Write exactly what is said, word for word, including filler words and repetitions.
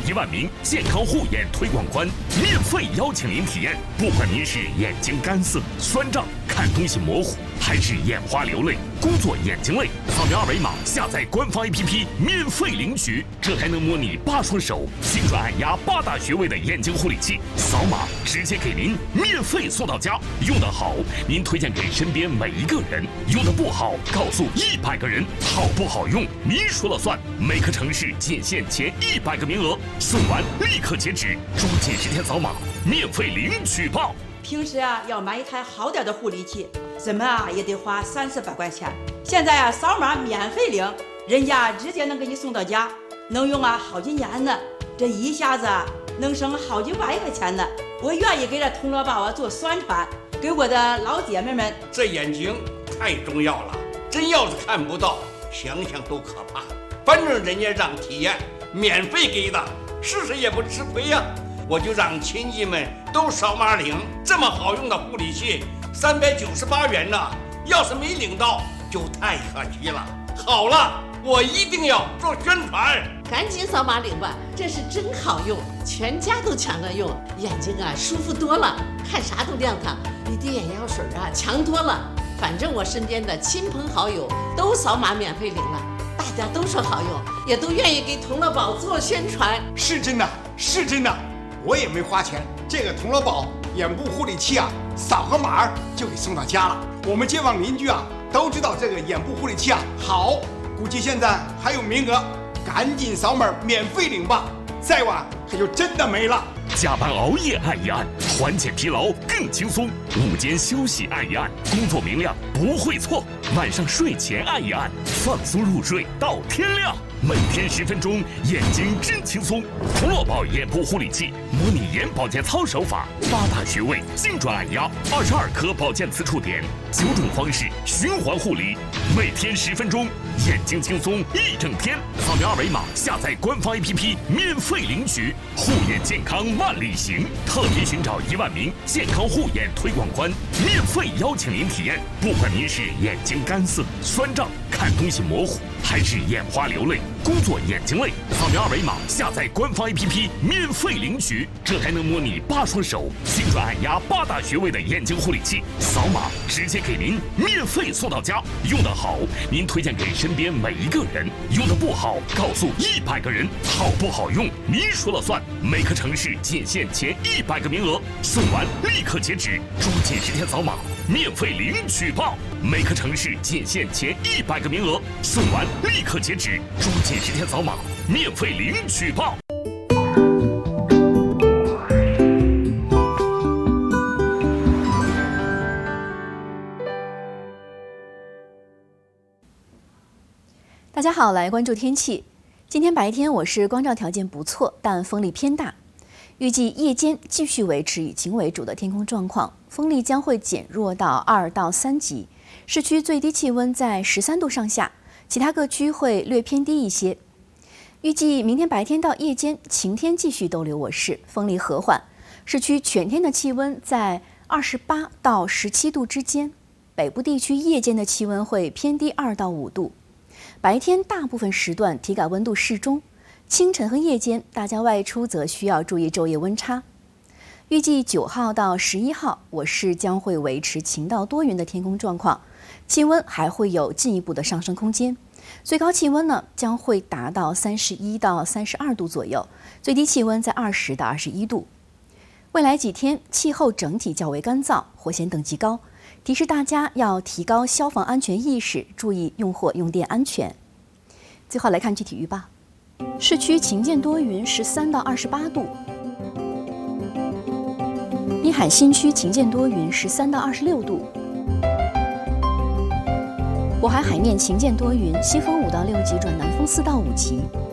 一万名健康护眼推广官，免费邀请您体验。不管您是眼睛干涩、酸胀、看东西模糊，还是眼花流泪、工作眼睛累，扫描二维码下载官方 A P P 免费领取，这还能模拟八双手精准按压八大穴位的眼睛护理器，扫码直接给您免费送到家。用得好，您推荐给身边每一个人；用得不好，告诉一百个人。好不好用，您说了算。每个城市仅限前一百个名额，送完立刻截止，抓紧时间扫码，免费领取吧。 平时啊，要买一台好点的护理器，怎么啊也得花三四百块钱。现在啊，扫码免费领，人家直接能给你送到家，能用啊好几年呢。这一下子啊，能省好几万块钱呢。我愿意给这铜锣宝啊做宣传，给我的老姐妹们。 这眼睛太重要了，真要是看不到，想想都可怕。反正人家让体验，免费给的，试试也不吃亏呀。我就让亲戚们都扫码领，这么好用的护理器，三百九十八元呢。要是没领到，就太可惜了。好了，我一定要做宣传， 赶紧扫码领吧，这是真好用，全家都抢着用，眼睛啊舒服多了，看啥都亮堂，比滴眼药水啊强多了。反正我身边的亲朋好友都扫码免费领了，大家都说好用，也都愿意给铜锣宝做宣传。 是真的，是真的。我也没花钱，这个铜锣宝眼部护理器啊，扫个码就给送到家了。我们街坊邻居啊都知道这个眼部护理器啊好，估计现在还有名额，赶紧扫码免费领吧，再晚可就真的没了。 加班熬夜按一按，缓解疲劳更轻松；午间休息按一按，工作明亮不会错；晚上睡前按一按，放松入睡到天亮。每天十分钟，眼睛真轻松。铜锣宝眼部护理器，模拟眼保健操手法，八大穴位精准按压，二十二颗保健刺触点，九种方式循环护理，每天十分钟，眼睛轻松一整天。扫描二维码下载官方 A P P 免费领取，护眼健康万里行。特别寻找一万名健康护眼推广官，免费邀请您体验。不管您是眼睛干涩、酸胀、看东西模糊，还是眼花流泪、工作眼睛累，扫描二维码下载官方 A P P 免费领取，这还能模拟八双手精准按压八大穴位的眼睛护理器，扫码直接给您免费送到家。用得好，您推荐给身边每一个人；用得不好，告诉一百个人。好不好用，您说了算。每个城市仅限前一百个名额，送完立刻截止，抓紧时间扫码，免费领取吧。每个城市仅限前一百个名额，送完立刻截止，抓紧时间扫码，免费领取吧。 大家好，来关注天气。今天白天我市光照条件不错，但风力偏大。预计夜间继续维持以晴为主的天空状况，风力将会减弱到二到三级。市区最低气温在十三度上下，其他各区会略偏低一些。预计明天白天到夜间晴天继续逗留我市，风力和缓，市区全天的气温在二十八到十七度之间，北部地区夜间的气温会偏低二到五度。白天大部分时段体感温度适中，清晨和夜间大家外出则需要注意昼夜温差。预计九号到十一号，我市将会维持晴到多云的天空状况，气温还会有进一步的上升空间，最高气温呢将会达到三十一到三十二度左右，最低气温在二十到二十一度。未来几天气候整体较为干燥，火险等级高，提示大家要提高消防安全意识，注意用火用电安全。最后来看具体预报，市区晴间多云，十三到二十八度；滨海新区晴间多云，十三到二十六度；渤海海面晴间多云，西风五到六级转南风四到五级。